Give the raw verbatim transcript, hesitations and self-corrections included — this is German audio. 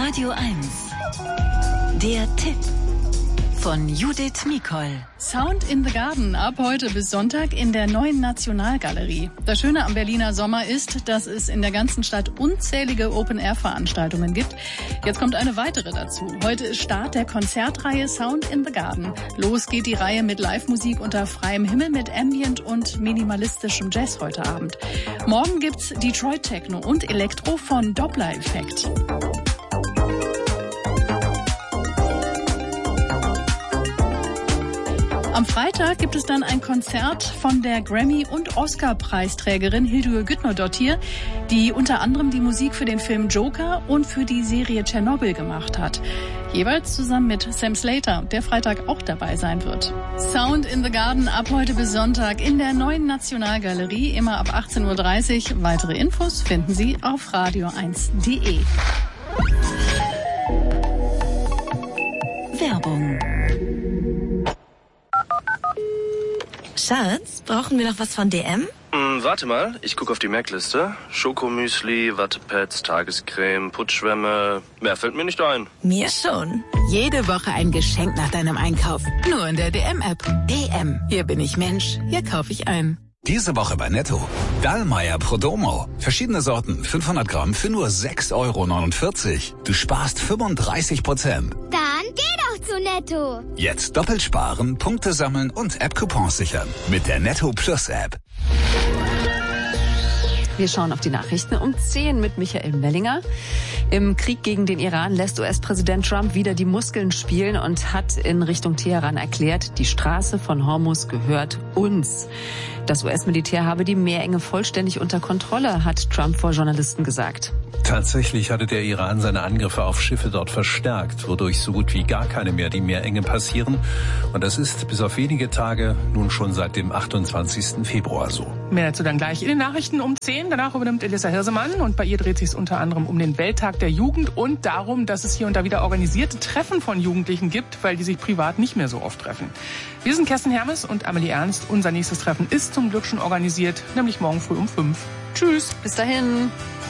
Radio eins. Der Tipp von Judith Mikol. Sound in the Garden ab heute bis Sonntag in der Neuen Nationalgalerie. Das Schöne am Berliner Sommer ist, dass es in der ganzen Stadt unzählige Open-Air-Veranstaltungen gibt. Jetzt kommt eine weitere dazu. Heute ist Start der Konzertreihe Sound in the Garden. Los geht die Reihe mit Live-Musik unter freiem Himmel mit Ambient und minimalistischem Jazz heute Abend. Morgen gibt's Detroit Techno und Elektro von Doppler-Effekt. Am Freitag gibt es dann ein Konzert von der Grammy- und Oscar-Preisträgerin Hildur Guðnadóttir, die unter anderem die Musik für den Film Joker und für die Serie Tschernobyl gemacht hat. Jeweils zusammen mit Sam Slater, der Freitag auch dabei sein wird. Sound in the Garden ab heute bis Sonntag in der Neuen Nationalgalerie, immer ab achtzehn Uhr dreißig. Weitere Infos finden Sie auf radio eins punkt de. Werbung. Schatz, brauchen wir noch was von D M? Hm, warte mal, ich gucke auf die Merkliste. Schokomüsli, Wattepads, Tagescreme, Putzschwämme. Mehr fällt mir nicht ein. Mir schon. Jede Woche ein Geschenk nach deinem Einkauf. Nur in der D M-App. D M. Hier bin ich Mensch. Hier kaufe ich ein. Diese Woche bei Netto. Dallmayr Prodomo. Verschiedene Sorten. fünfhundert Gramm für nur sechs Euro neunundvierzig. Du sparst fünfunddreißig Prozent. Dann geh doch zu Netto. Jetzt doppelt sparen, Punkte sammeln und App-Coupons sichern. Mit der Netto Plus App. Wir schauen auf die Nachrichten um zehn mit Michael Mellinger. Im Krieg gegen den Iran lässt U S-Präsident Trump wieder die Muskeln spielen und hat in Richtung Teheran erklärt, die Straße von Hormuz gehört uns. Das U S-Militär habe die Meerenge vollständig unter Kontrolle, hat Trump vor Journalisten gesagt. Tatsächlich hatte der Iran seine Angriffe auf Schiffe dort verstärkt, wodurch so gut wie gar keine mehr die Meerenge passieren. Und das ist bis auf wenige Tage nun schon seit dem achtundzwanzigsten Februar so. Mehr dazu dann gleich in den Nachrichten um zehn. Danach übernimmt Elissa Hirsemann und bei ihr dreht sich es unter anderem um den Welttag der Jugend und darum, dass es hier und da wieder organisierte Treffen von Jugendlichen gibt, weil die sich privat nicht mehr so oft treffen. Wir sind Kerstin Hermes und Amelie Ernst. Unser nächstes Treffen ist zum Glück schon organisiert, nämlich morgen früh um fünf. Tschüss. Bis dahin.